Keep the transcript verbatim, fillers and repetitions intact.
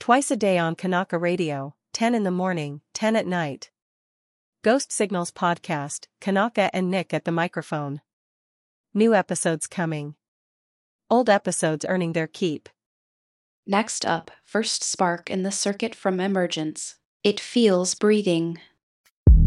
Twice a day on Kanaka Radio, ten in the morning, ten at night. Ghost Signals Podcast, Kanaka and Nick at the microphone. New episodes coming. Old episodes earning their keep. Next up, first spark in the circuit from Emergence. It feels breathing.